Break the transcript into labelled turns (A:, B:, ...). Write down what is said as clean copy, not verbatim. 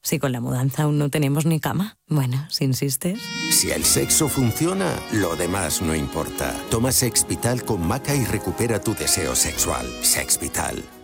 A: Si con la mudanza aún no tenemos ni cama. Bueno, si insistes.
B: Si el sexo funciona, lo demás no importa. Toma Sexvital con maca y recupera tu deseo sexual. Sexvital.